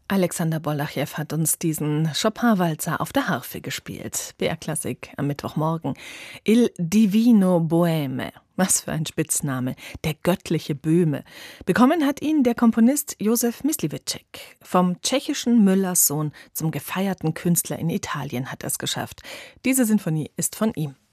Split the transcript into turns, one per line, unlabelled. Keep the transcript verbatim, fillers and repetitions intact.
Alexander Bolachjew hat uns diesen Chopin-Walzer auf der Harfe gespielt. B R-Klassik am Mittwochmorgen. Il Divino Bohème. Was für ein Spitzname. Der göttliche Böhme. Bekommen hat ihn der Komponist Josef Mysliveček. Vom tschechischen Müllerssohn zum gefeierten Künstler in Italien hat er es geschafft. Diese Sinfonie ist von ihm.